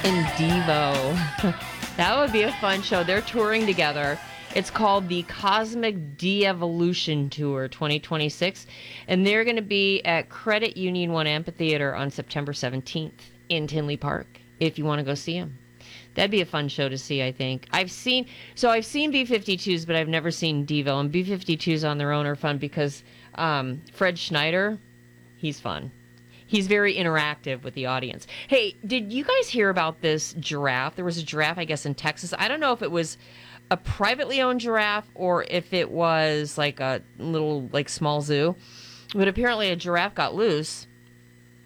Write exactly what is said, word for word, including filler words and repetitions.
and Devo. That would be a fun show. They're touring together. It's called the Cosmic De-Evolution Tour twenty twenty-six, and they're going to be at Credit Union One Amphitheater on September seventeenth in Tinley Park, if you want to go see them. That'd be a fun show to see, I think. I've seen, so I've seen B fifty-twos, but I've never seen Devo, and B fifty-twos on their own are fun because um, Fred Schneider, he's fun. He's very interactive with the audience. Hey, did you guys hear about this giraffe? There was a giraffe, I guess, in Texas. I don't know if it was a privately owned giraffe or if it was like a little, like, small zoo. But apparently a giraffe got loose